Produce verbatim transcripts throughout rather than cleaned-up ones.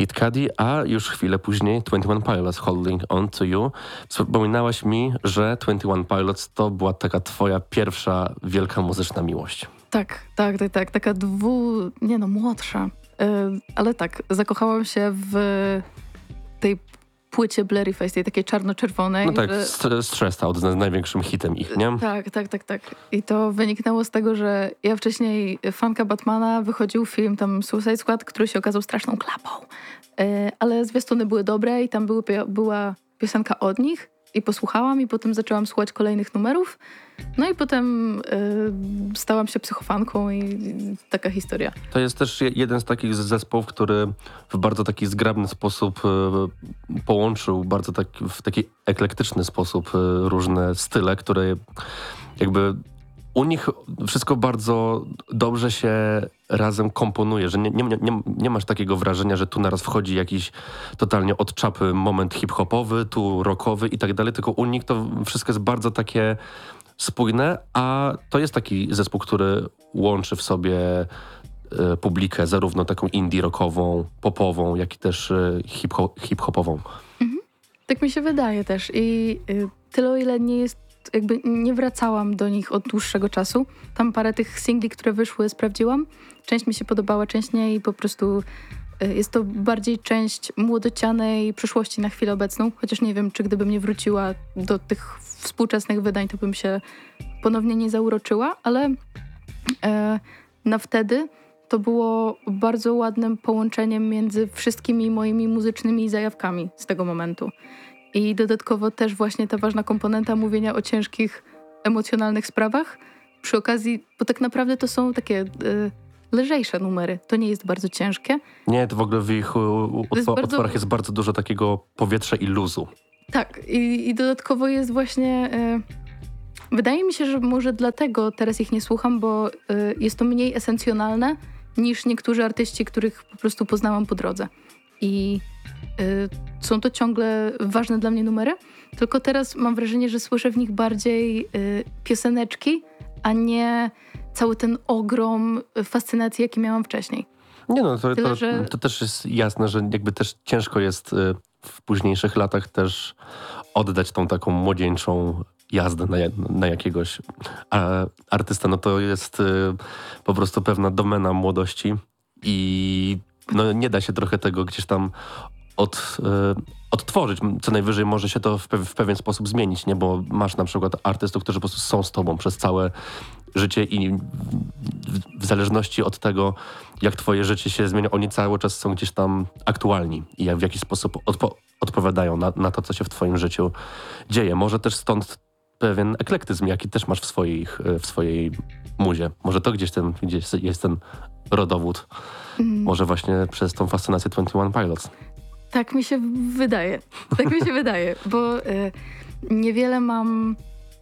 Kid Cudi, a już chwilę później twenty one Pilots, Holding On To You. Wspominałaś mi, że twenty one Pilots to była taka twoja pierwsza wielka muzyczna miłość. Tak, tak, tak, tak. Taka dwu... nie no, młodsza. Yy, ale tak, zakochałam się w tej płycie Blurryface, tej takiej czarno-czerwonej. No tak, że... Stressed Out z największym hitem ich, nie? Tak, tak, tak, tak. I to wyniknęło z tego, że ja wcześniej, fanka Batmana, wychodził film tam Suicide Squad, który się okazał straszną klapą. Yy, ale zwiastuny były dobre i tam były, była piosenka od nich i posłuchałam i potem zaczęłam słuchać kolejnych numerów. No i potem yy, stałam się psychofanką i, i taka historia. To jest też jeden z takich zespołów, który w bardzo taki zgrabny sposób yy, połączył bardzo tak, w taki eklektyczny sposób yy, różne style, które jakby u nich wszystko bardzo dobrze się razem komponuje, że nie, nie, nie, nie masz takiego wrażenia, że tu naraz wchodzi jakiś totalnie od czapy moment hip-hopowy, tu rockowy i tak dalej, tylko u nich to wszystko jest bardzo takie spójne, a to jest taki zespół, który łączy w sobie y, publikę zarówno taką indie rockową, popową, jak i też y, hip-hop, hip-hopową. Mhm. Tak mi się wydaje też i y, tyle o ile nie jest jakby nie wracałam do nich od dłuższego czasu. Tam parę tych singli, które wyszły, sprawdziłam. Część mi się podobała, część nie i po prostu y, jest to bardziej część młodocianej przyszłości na chwilę obecną, chociaż nie wiem, czy gdybym nie wróciła do tych współczesnych wydań, to bym się ponownie nie zauroczyła, ale y, na wtedy to było bardzo ładnym połączeniem między wszystkimi moimi muzycznymi zajawkami z tego momentu. I dodatkowo też właśnie ta ważna komponenta mówienia o ciężkich, emocjonalnych sprawach. Przy okazji, bo tak naprawdę to są takie y, lżejsze numery. To nie jest bardzo ciężkie. Nie, to w ogóle w ich utwo- jest bardzo... utworach jest bardzo dużo takiego powietrza i luzu. Tak. I, i dodatkowo jest właśnie... Y, wydaje mi się, że może dlatego teraz ich nie słucham, bo y, jest to mniej esencjonalne niż niektórzy artyści, których po prostu poznałam po drodze. I y, są to ciągle ważne dla mnie numery, tylko teraz mam wrażenie, że słyszę w nich bardziej y, pioseneczki, a nie cały ten ogrom fascynacji, jaki miałam wcześniej. Nie no, to, Tyle, to, że... to też jest jasne, że jakby też ciężko jest y, w późniejszych latach też oddać tą taką młodzieńczą jazdę na, na jakiegoś a, artystę. No to jest y, po prostu pewna domena młodości i no nie da się trochę tego gdzieś tam od, y, odtworzyć. Co najwyżej może się to w, pe- w pewien sposób zmienić, nie? Bo masz na przykład artystów, którzy po prostu są z tobą przez całe życie i w, w zależności od tego, jak twoje życie się zmienia, oni cały czas są gdzieś tam aktualni i jak w jakiś sposób odpo- odpowiadają na, na to, co się w twoim życiu dzieje. Może też stąd pewien eklektyzm, jaki też masz w, swoich, w swojej muzie. Może to gdzieś, ten, gdzieś jest ten rodowód. Mm. Może właśnie przez tą fascynację twenty one Pilots. Tak mi się wydaje. Tak mi się wydaje, bo y, niewiele mam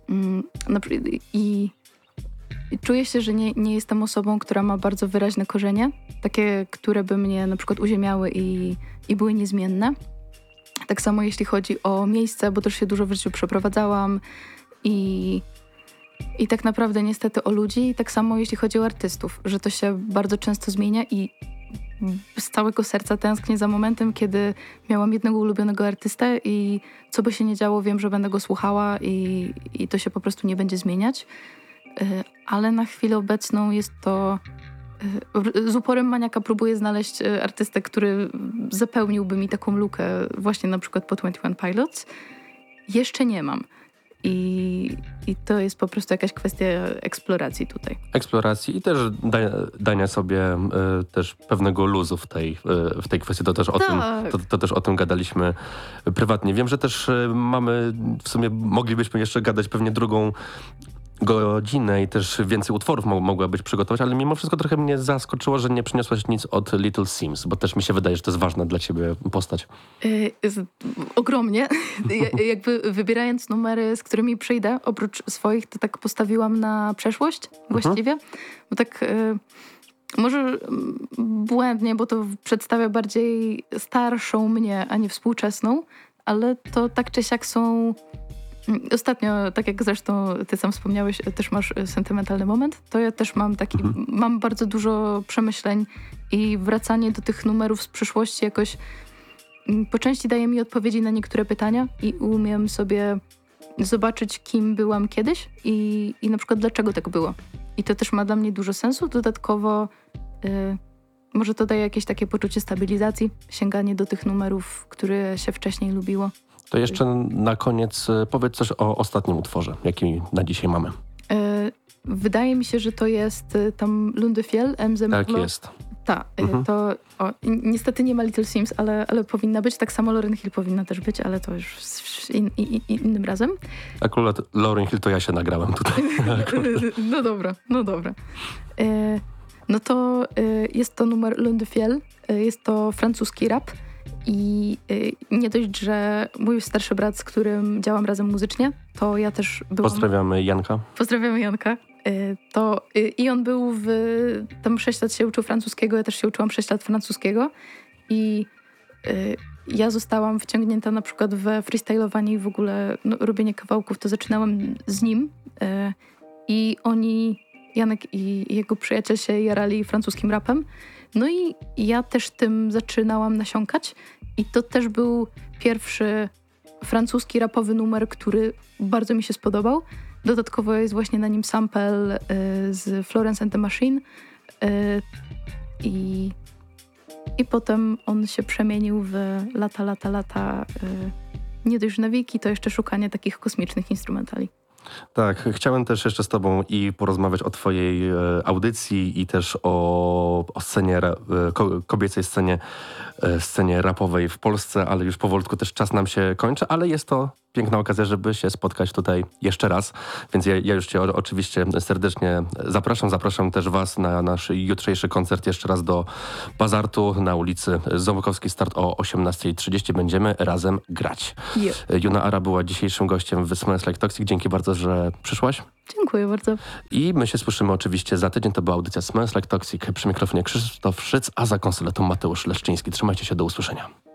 y, i, i czuję się, że nie, nie jestem osobą, która ma bardzo wyraźne korzenie, takie, które by mnie na przykład uziemiały i, i były niezmienne. Tak samo jeśli chodzi o miejsce, bo też się dużo w życiu przeprowadzałam i, i tak naprawdę niestety o ludzi. I tak samo jeśli chodzi o artystów, że to się bardzo często zmienia i z całego serca tęsknię za momentem, kiedy miałam jednego ulubionego artystę i co by się nie działo, wiem, że będę go słuchała i, i to się po prostu nie będzie zmieniać. Ale na chwilę obecną jest to... Z uporem maniaka próbuję znaleźć artystę, który zapełniłby mi taką lukę właśnie na przykład po twenty one Pilots. Jeszcze nie mam. I, I to jest po prostu jakaś kwestia eksploracji tutaj. Eksploracji i też dania, dania sobie y, też pewnego luzu w tej, y, w tej kwestii. To też, o tak. tym, to, to też o tym gadaliśmy prywatnie. Wiem, że też y, mamy, w sumie moglibyśmy jeszcze gadać pewnie drugą godzinę i też więcej utworów mo- mogłabyś przygotować, ale mimo wszystko trochę mnie zaskoczyło, że nie przyniosłaś nic od Little Sims, bo też mi się wydaje, że to jest ważna dla ciebie postać. Yy, ogromnie. Ja, jakby wybierając numery, z którymi przyjdę, oprócz swoich, to tak postawiłam na przeszłość właściwie. Mhm. Bo tak yy, może błędnie, bo to przedstawia bardziej starszą mnie, a nie współczesną, ale to tak czy siak są... Ostatnio, tak jak zresztą ty sam wspomniałeś, też masz sentymentalny moment, to ja też mam taki, mhm. mam bardzo dużo przemyśleń i wracanie do tych numerów z przeszłości jakoś mm, po części daje mi odpowiedzi na niektóre pytania i umiem sobie zobaczyć, kim byłam kiedyś i, i na przykład dlaczego tak było. I to też ma dla mnie dużo sensu. Dodatkowo y, może to daje jakieś takie poczucie stabilizacji, sięganie do tych numerów, które się wcześniej lubiło. To jeszcze na koniec y, powiedz coś o ostatnim utworze, jaki na dzisiaj mamy. Y, wydaje mi się, że to jest y, tam Lundefjell, M Z Tak jest. Tak, Mhm. to o, niestety nie ma Little Sims, ale, ale powinna być. Tak samo Lauryn Hill powinna też być, ale to już in, in, innym razem. Akurat Lauryn Hill to ja się nagrałem tutaj. No dobra, no dobra. E, no to e, jest to numer Lundefjell, e, jest to francuski rap i e, nie dość, że mój starszy brat, z którym działam razem muzycznie, to ja też byłam... Pozdrawiamy Janka. Pozdrawiamy Janka. To, i on był w... Tam sześć lat się uczył francuskiego, ja też się uczyłam sześć lat francuskiego i y, ja zostałam wciągnięta na przykład we freestylowanie i w ogóle no, robienie kawałków, to zaczynałam z nim y, i oni, Janek i jego przyjaciel się jarali francuskim rapem. No i ja też tym zaczynałam nasiąkać i to też był pierwszy francuski rapowy numer, który bardzo mi się spodobał. Dodatkowo jest właśnie na nim sample y, z Florence and the Machine y, i, i potem on się przemienił w lata, lata, lata y, nie dość nawiki, to jeszcze szukanie takich kosmicznych instrumentali. Tak, chciałem też jeszcze z tobą i porozmawiać o twojej e, audycji i też o, o scenie, ra, e, ko, kobiecej scenie, e, scenie rapowej w Polsce, ale już powolutku też czas nam się kończy, ale jest to piękna okazja, żeby się spotkać tutaj jeszcze raz, więc ja, ja już cię o, oczywiście serdecznie zapraszam, zapraszam też was na nasz jutrzejszy koncert jeszcze raz do Bazartu na ulicy Ząbkowskiej, start o osiemnasta trzydzieści, będziemy razem grać. Yep. Juna Ara była dzisiejszym gościem w Smells Like Toxic, dzięki bardzo, że przyszłaś. Dziękuję bardzo. I my się słyszymy oczywiście za tydzień. To była audycja Smells Like Toxic. Przy mikrofonie Krzysztof Szyc, a za konsoletą Mateusz Leszczyński. Trzymajcie się, do usłyszenia.